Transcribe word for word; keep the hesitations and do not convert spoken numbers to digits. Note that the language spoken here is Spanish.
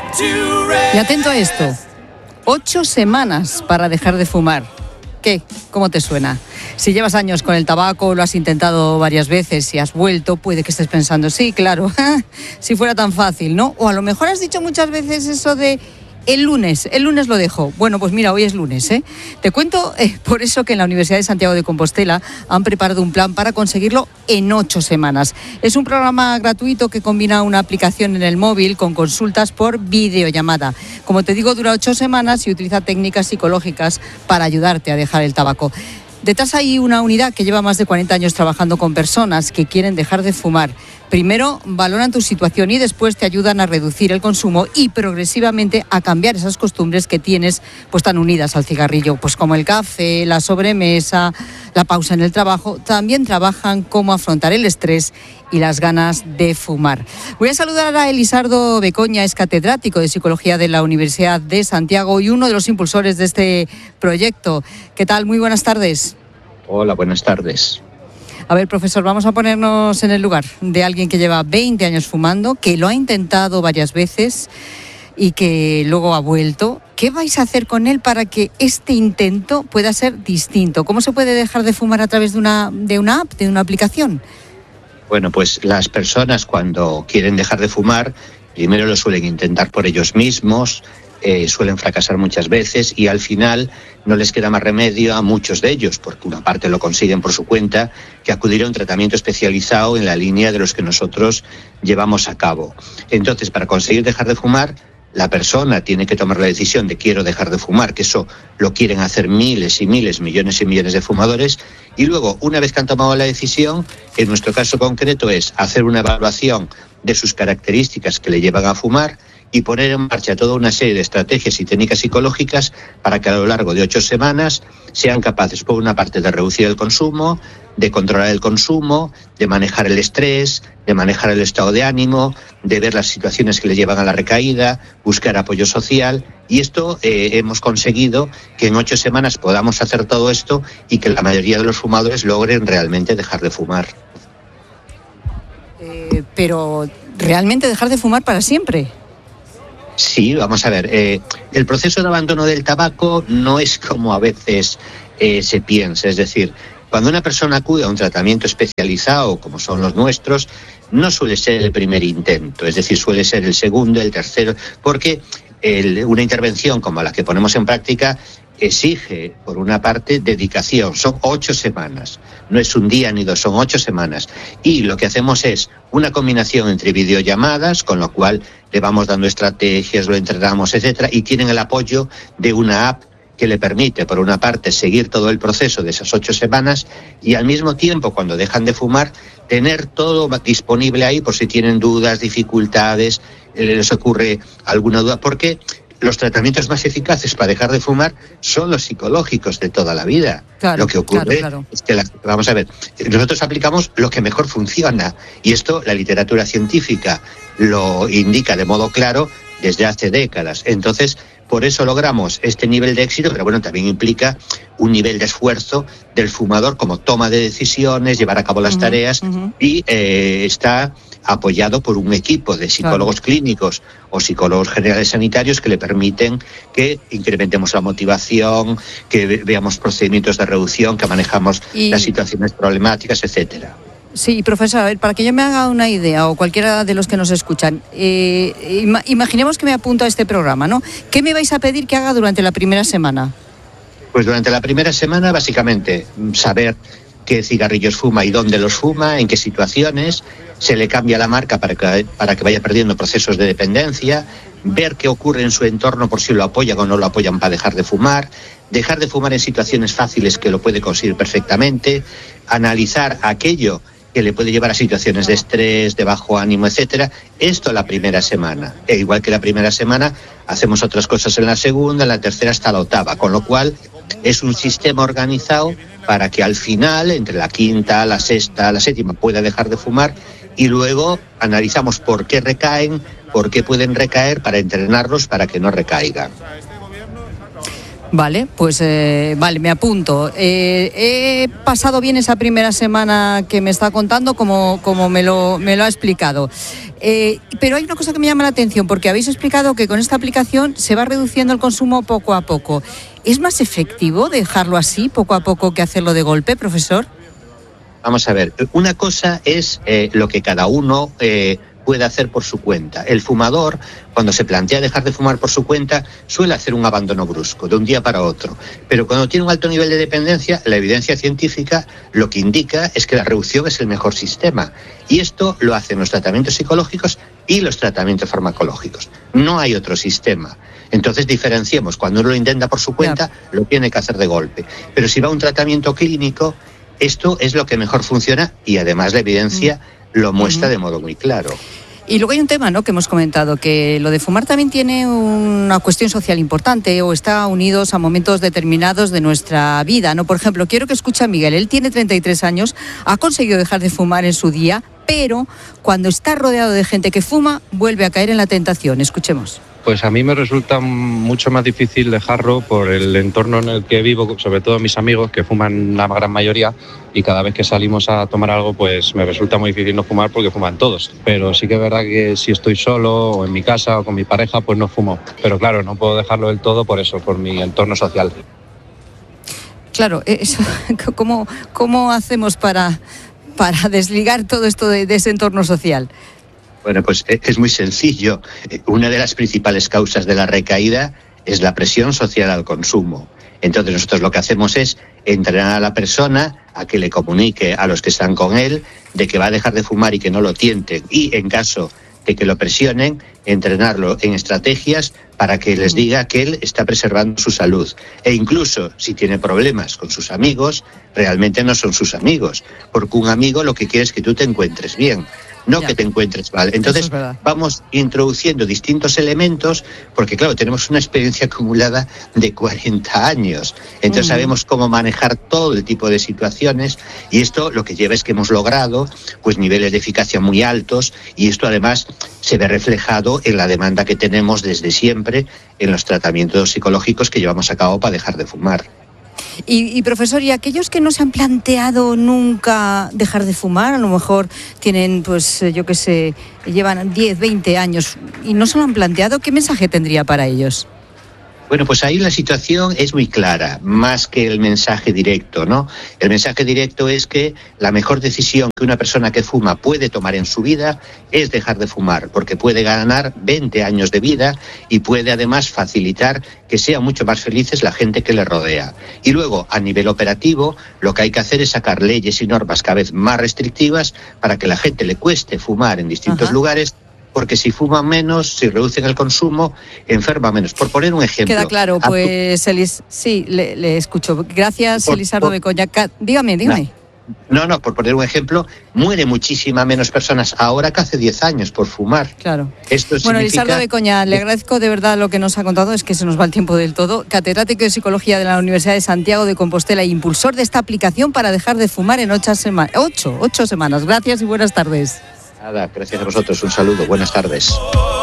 Y atento a esto, ocho semanas para dejar de fumar. ¿Qué? ¿Cómo te suena? Si llevas años con el tabaco, lo has intentado varias veces y has vuelto, puede que estés pensando, sí, claro, si fuera tan fácil, ¿no? O a lo mejor has dicho muchas veces eso de el lunes, el lunes lo dejo. Bueno, pues mira, hoy es lunes, ¿eh? Te cuento eh, por eso que en la Universidad de Santiago de Compostela han preparado un plan para conseguirlo en ocho semanas. Es un programa gratuito que combina una aplicación en el móvil con consultas por videollamada. Como te digo, dura ocho semanas y utiliza técnicas psicológicas para ayudarte a dejar el tabaco. Detrás hay una unidad que lleva más de cuarenta años trabajando con personas que quieren dejar de fumar. Primero valoran tu situación y después te ayudan a reducir el consumo y progresivamente a cambiar esas costumbres que tienes pues tan unidas al cigarrillo, pues como el café, la sobremesa, la pausa en el trabajo. También trabajan cómo afrontar el estrés y las ganas de fumar. Voy a saludar a Elisardo Becoña, es catedrático de Psicología de la Universidad de Santiago y uno de los impulsores de este proyecto. ¿Qué tal? Muy buenas tardes. Hola, buenas tardes. A ver, profesor, vamos a ponernos en el lugar de alguien que lleva veinte años fumando, que lo ha intentado varias veces y que luego ha vuelto. ¿Qué vais a hacer con él para que este intento pueda ser distinto? ¿Cómo se puede dejar de fumar a través de una, de una app, de una aplicación? Bueno, pues las personas cuando quieren dejar de fumar, primero lo suelen intentar por ellos mismos, eh, suelen fracasar muchas veces y al final no les queda más remedio a muchos de ellos, porque una parte lo consiguen por su cuenta, que acudir a un tratamiento especializado en la línea de los que nosotros llevamos a cabo. Entonces, para conseguir dejar de fumar, la persona tiene que tomar la decisión de quiero dejar de fumar, que eso lo quieren hacer miles y miles, millones y millones de fumadores, y luego, una vez que han tomado la decisión, en nuestro caso concreto es hacer una evaluación de sus características que le llevan a fumar y poner en marcha toda una serie de estrategias y técnicas psicológicas para que a lo largo de ocho semanas sean capaces, por una parte, de reducir el consumo, de controlar el consumo, de manejar el estrés, de manejar el estado de ánimo, de ver las situaciones que les llevan a la recaída, buscar apoyo social. Y esto eh, hemos conseguido que en ocho semanas podamos hacer todo esto y que la mayoría de los fumadores logren realmente dejar de fumar. Eh, pero, ¿realmente dejar de fumar para siempre? Sí, vamos a ver, eh, el proceso de abandono del tabaco no es como a veces eh, se piensa, es decir, cuando una persona acude a un tratamiento especializado, como son los nuestros, no suele ser el primer intento, es decir, suele ser el segundo, el tercero, porque el, una intervención como la que ponemos en práctica exige, por una parte, dedicación. Son ocho semanas. No es un día ni dos, son ocho semanas. Y lo que hacemos es una combinación entre videollamadas, con lo cual le vamos dando estrategias, lo entrenamos, etcétera, y tienen el apoyo de una app que le permite, por una parte, seguir todo el proceso de esas ocho semanas y al mismo tiempo, cuando dejan de fumar, tener todo disponible ahí por si tienen dudas, dificultades, les ocurre alguna duda, porque los tratamientos más eficaces para dejar de fumar son los psicológicos de toda la vida. Claro, lo que ocurre claro, claro. es que, la, vamos a ver, nosotros aplicamos lo que mejor funciona y esto la literatura científica lo indica de modo claro desde hace décadas. Entonces, por eso logramos este nivel de éxito, pero bueno, también implica un nivel de esfuerzo del fumador como toma de decisiones, llevar a cabo las uh-huh, tareas uh-huh. y eh, está apoyado por un equipo de psicólogos claro. clínicos o psicólogos generales sanitarios que le permiten que incrementemos la motivación, que veamos procedimientos de reducción, que manejamos y... las situaciones problemáticas, etcétera. Sí, profesor, a ver, para que yo me haga una idea, o cualquiera de los que nos escuchan, eh, ima- imaginemos que me apunto a este programa, ¿no? ¿Qué me vais a pedir que haga durante la primera semana? Pues durante la primera semana, básicamente, saber qué cigarrillos fuma y dónde los fuma, en qué situaciones, se le cambia la marca para que, para que vaya perdiendo procesos de dependencia, ver qué ocurre en su entorno por si lo apoyan o no lo apoyan para dejar de fumar, dejar de fumar en situaciones fáciles que lo puede conseguir perfectamente, analizar aquello que le puede llevar a situaciones de estrés, de bajo ánimo, etcétera. Esto la primera semana. E igual que la primera semana, hacemos otras cosas en la segunda, en la tercera hasta la octava, con lo cual es un sistema organizado para que al final, entre la quinta, la sexta, la séptima, pueda dejar de fumar y luego analizamos por qué recaen, por qué pueden recaer para entrenarlos para que no recaigan. Vale, pues eh, vale, me apunto. Eh, he pasado bien esa primera semana que me está contando, como, como me, lo, me lo ha explicado. Eh, pero hay una cosa que me llama la atención, porque habéis explicado que con esta aplicación se va reduciendo el consumo poco a poco. ¿Es más efectivo dejarlo así, poco a poco, que hacerlo de golpe, profesor? Vamos a ver, una cosa es eh, lo que cada uno eh, puede hacer por su cuenta. El fumador, cuando se plantea dejar de fumar por su cuenta, suele hacer un abandono brusco, de un día para otro. Pero cuando tiene un alto nivel de dependencia, la evidencia científica lo que indica es que la reducción es el mejor sistema. Y esto lo hacen los tratamientos psicológicos y los tratamientos farmacológicos. No hay otro sistema. Entonces diferenciemos, cuando uno lo intenta por su cuenta, yeah. lo tiene que hacer de golpe. Pero si va a un tratamiento clínico, esto es lo que mejor funciona y además la evidencia mm. lo muestra mm. de modo muy claro. Y luego hay un tema, ¿no?, que hemos comentado, que lo de fumar también tiene una cuestión social importante o está unidos a momentos determinados de nuestra vida, ¿no? Por ejemplo, quiero que escuche a Miguel. Él tiene treinta y tres años, ha conseguido dejar de fumar en su día, pero cuando está rodeado de gente que fuma, vuelve a caer en la tentación. Escuchemos. Pues a mí me resulta mucho más difícil dejarlo por el entorno en el que vivo, sobre todo mis amigos que fuman la gran mayoría, y cada vez que salimos a tomar algo pues me resulta muy difícil no fumar porque fuman todos. Pero sí que es verdad que si estoy solo o en mi casa o con mi pareja pues no fumo. Pero claro, no puedo dejarlo del todo por eso, por mi entorno social. Claro, eso, ¿cómo, cómo hacemos para, para desligar todo esto de, de ese entorno social? Bueno, pues es muy sencillo. Una de las principales causas de la recaída es la presión social al consumo. Entonces nosotros lo que hacemos es entrenar a la persona a que le comunique a los que están con él de que va a dejar de fumar y que no lo tienten. Y en caso de que lo presionen, entrenarlo en estrategias para que les diga que él está preservando su salud. E incluso si tiene problemas con sus amigos, realmente no son sus amigos, porque un amigo lo que quiere es que tú te encuentres bien, no ya. que te encuentres mal. Entonces es vamos introduciendo distintos elementos, porque claro, tenemos una experiencia acumulada de cuarenta años, entonces uh-huh. sabemos cómo manejar todo el tipo de situaciones, y esto lo que lleva es que hemos logrado pues niveles de eficacia muy altos, y esto además se ve reflejado en la demanda que tenemos desde siempre en los tratamientos psicológicos que llevamos a cabo para dejar de fumar. Y, y profesor, ¿y aquellos que no se han planteado nunca dejar de fumar? A lo mejor tienen, pues yo qué sé, llevan diez, veinte años y no se lo han planteado, ¿qué mensaje tendría para ellos? Bueno, pues ahí la situación es muy clara, más que el mensaje directo, ¿no? El mensaje directo es que la mejor decisión que una persona que fuma puede tomar en su vida es dejar de fumar, porque puede ganar veinte años de vida y puede además facilitar que sean mucho más felices la gente que le rodea. Y luego, a nivel operativo, lo que hay que hacer es sacar leyes y normas cada vez más restrictivas para que la gente le cueste fumar en distintos Ajá. lugares, porque si fuman menos, si reducen el consumo, enferma menos. Por poner un ejemplo. Queda claro, pues, Elis, sí, le, le escucho. Gracias, por, Elisardo por, Becoña. Dígame, dígame. No, no, por poner un ejemplo, muere muchísima menos personas ahora que hace diez años por fumar. Claro. Esto bueno, significa... Elisardo Becoña, le agradezco de verdad lo que nos ha contado, es que se nos va el tiempo del todo. Catedrático de Psicología de la Universidad de Santiago de Compostela e impulsor de esta aplicación para dejar de fumar en ocho, sema- ocho, ocho semanas. Gracias y buenas tardes. Nada, gracias a vosotros. Un saludo. Buenas tardes.